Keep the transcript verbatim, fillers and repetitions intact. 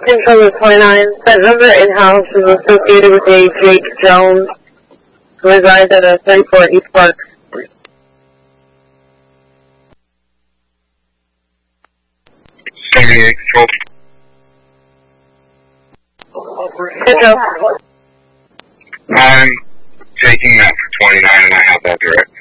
Control twenty-nine, that number in-house is associated with a Jake Jones, who resides at a thirty-four East Park. seventy-eight, Control. I'm taking that for twenty-nine and I have that direct.